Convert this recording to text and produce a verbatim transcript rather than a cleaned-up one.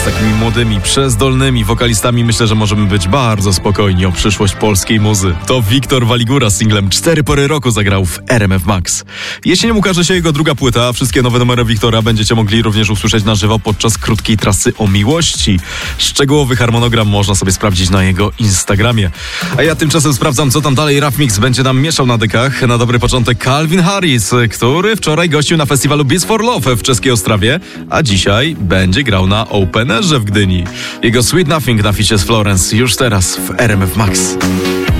takimi młodymi, przezdolnymi wokalistami myślę, że możemy być bardzo spokojni o przyszłość polskiej muzy. To Wiktor Waligura z singlem Cztery pory roku zagrał w R M F Max. Jesienią ukaże się jego druga płyta, a wszystkie nowe numery Wiktora będziecie mogli również usłyszeć na żywo podczas krótkiej trasy o miłości. Szczegółowy harmonogram można sobie sprawdzić na jego Instagramie. A ja tymczasem sprawdzam, co tam dalej Rap Mix będzie nam mieszał na dekach. Na dobry początek Calvin Harris, który wczoraj gościł na festiwalu Beats for Love w czeskiej Ostrawie, a dzisiaj będzie grał na Openerze w Gdyni. Jego Sweet Nothing na ficie z Florence już teraz w R M F Max.